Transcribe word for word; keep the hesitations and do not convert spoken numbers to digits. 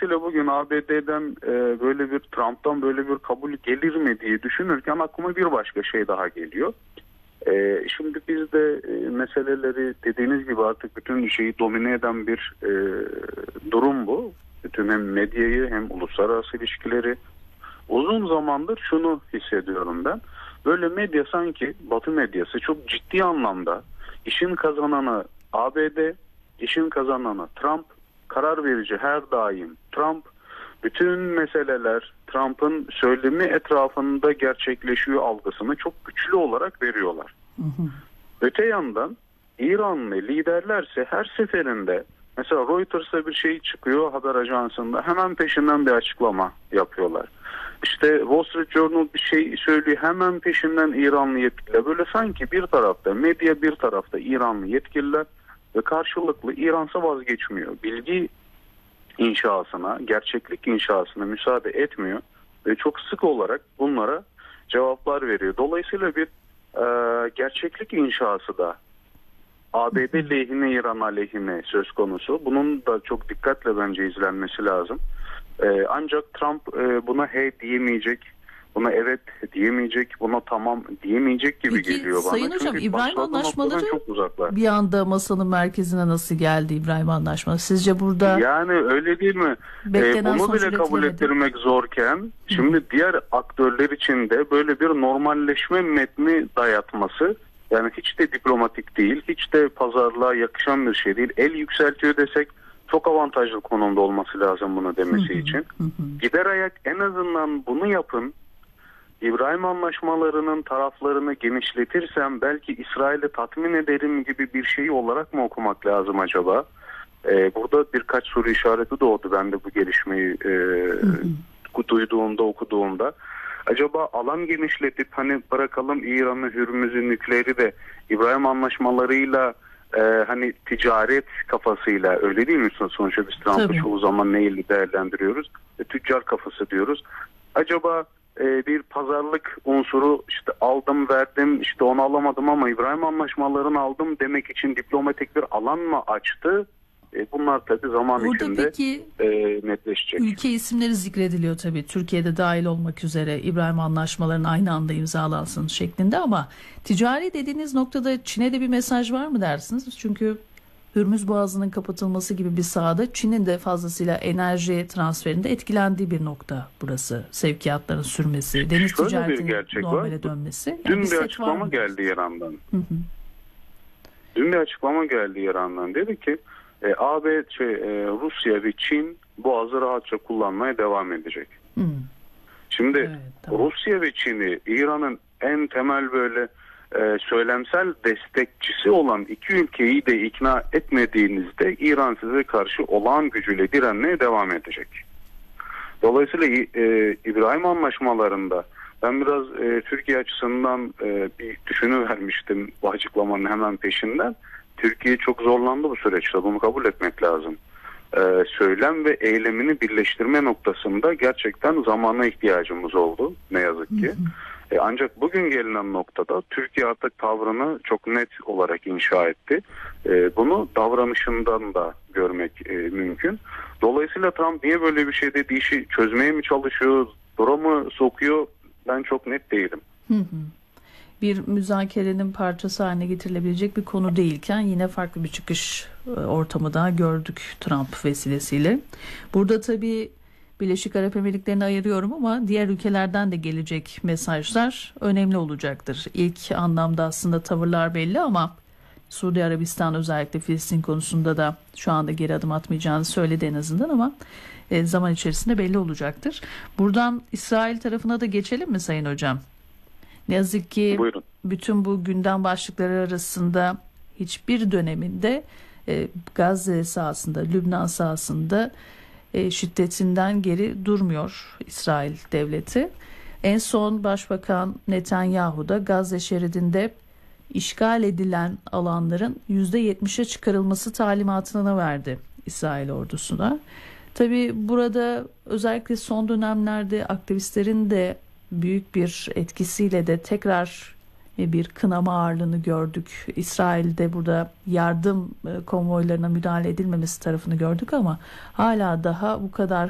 dolayısıyla bugün A B D'den e, böyle bir Trump'tan böyle bir kabul gelir mi diye düşünürken aklıma bir başka şey daha geliyor. E, şimdi biz de e, meseleleri dediğiniz gibi artık bütün şeyi domine eden bir e, durum bu. Bütün hem medyayı hem uluslararası ilişkileri. Uzun zamandır şunu hissediyorum ben. Böyle medya sanki Batı medyası çok ciddi anlamda işin kazananı A B D, işin kazananı Trump, karar verici her daim Trump, bütün meseleler Trump'ın söylemi etrafında gerçekleşiyor algısını çok güçlü olarak veriyorlar. Hı hı. Öte yandan İranlı liderlerse her seferinde mesela Reuters'a bir şey çıkıyor haber ajansında hemen peşinden bir açıklama yapıyorlar. İşte Wall Street Journal bir şey söylüyor hemen peşinden İranlı yetkililer. Böyle sanki bir tarafta medya bir tarafta İranlı yetkililer ve karşılıklı İran'sa vazgeçmiyor. Bilgi inşasına, gerçeklik inşasına müsaade etmiyor ve çok sık olarak bunlara cevaplar veriyor. Dolayısıyla bir e, gerçeklik inşası da A B D lehine, İran aleyhine söz konusu. Bunun da çok dikkatle bence izlenmesi lazım. Ee, ancak Trump e, buna he diyemeyecek, buna evet diyemeyecek, buna tamam diyemeyecek gibi Peki, geliyor bana. Sayın Hocam, Çünkü İbrahim Anlaşmaları çok uzaklar. Bir anda masanın merkezine nasıl geldi İbrahim Anlaşmaları? Sizce burada yani öyle değil mi? Ee, bunu bile kabul ettirmek zorken şimdi Hı. diğer aktörler için de böyle bir normalleşme metni dayatması yani hiç de diplomatik değil, hiç de pazarlığa yakışan bir şey değil. El yükseltiyor desek çok avantajlı konumda olması lazım bunu demesi için. Hı hı. Gider ayak en azından bunu yapın. İbrahim Anlaşmalarının taraflarını genişletirsem belki İsrail'i tatmin ederim gibi bir şey olarak mı okumak lazım acaba? Ee, burada birkaç soru işareti doğdu ben de bu gelişmeyi e, hı hı. duyduğumda, okuduğumda. Acaba alan genişletip hani bırakalım İran'ı, Hürmüz'ü, nükleeri de İbrahim Anlaşmalarıyla Ee, hani ticaret kafasıyla öyle değil mi? Sonuçta biz Trump'ı çoğu zaman neyle değerlendiriyoruz? E, tüccar kafası diyoruz. Acaba e, bir pazarlık unsuru işte aldım verdim işte onu alamadım ama İbrahim Anlaşmalarını aldım demek için diplomatik bir alan mı açtı? E, bunlar tabii zaman Burada içinde peki, e, netleşecek. Ülke isimleri zikrediliyor tabii. Türkiye'de dahil olmak üzere İbrahim Anlaşmalarının aynı anda imzalansın şeklinde ama ticari dediğiniz noktada Çin'e de bir mesaj var mı dersiniz? Çünkü Hürmüz Boğazı'nın kapatılması gibi bir sahada Çin'in de fazlasıyla enerji transferinde etkilendiği bir nokta burası. Sevkiyatların sürmesi, deniz Şöyle ticaretinin normale var. dönmesi. Yani Dün bir bir açıklama geldi İran'dan. Hı hı. Dün bir açıklama geldi İran'dan. Dedi ki E, A B D, şey, e, Rusya ve Çin Boğaz'ı rahatça kullanmaya devam edecek. Hmm. Şimdi evet, tamam. Rusya ve Çin'i İran'ın en temel böyle e, söylemsel destekçisi olan iki ülkeyi de ikna etmediğinizde İran size karşı olağan gücüyle direnmeye devam edecek. Dolayısıyla e, İbrahim Anlaşmalarında ben biraz e, Türkiye açısından e, bir düşünüvermiştim bu açıklamanın hemen peşinden. Türkiye çok zorlandı bu süreçte. Bunu kabul etmek lazım. Ee, söylem ve eylemini birleştirme noktasında gerçekten zamana ihtiyacımız oldu. Ne yazık ki. Hı hı. Ee, ancak bugün gelinen noktada Türkiye artık tavrını çok net olarak inşa etti. Ee, bunu davranışından da görmek e, mümkün. Dolayısıyla Trump niye böyle bir şey dedi? İşi çözmeye mi çalışıyor? Dura mı sokuyor? Ben çok net değilim. Hı hı. Bir müzakerenin parçası haline getirilebilecek bir konu değilken yine farklı bir çıkış ortamı daha gördük Trump vesilesiyle. Burada tabii Birleşik Arap Emirlikleri'ni ayırıyorum ama diğer ülkelerden de gelecek mesajlar önemli olacaktır. İlk anlamda aslında tavırlar belli ama Suudi Arabistan özellikle Filistin konusunda da şu anda geri adım atmayacağını söyledi en azından ama zaman içerisinde belli olacaktır. Buradan İsrail tarafına da geçelim mi Sayın Hocam? Ne yazık ki Buyurun. Bütün bu gündem başlıkları arasında hiçbir döneminde e, Gazze sahasında, Lübnan sahasında e, şiddetinden geri durmuyor İsrail devleti. En son Başbakan Netanyahu da Gazze şeridinde işgal edilen alanların yüzde yetmişe çıkarılması talimatını verdi İsrail ordusuna. Tabii burada özellikle son dönemlerde aktivistlerin de büyük bir etkisiyle de tekrar bir kınama ağırlığını gördük. İsrail'de burada yardım konvoylarına müdahale edilmemesi tarafını gördük ama hala daha bu kadar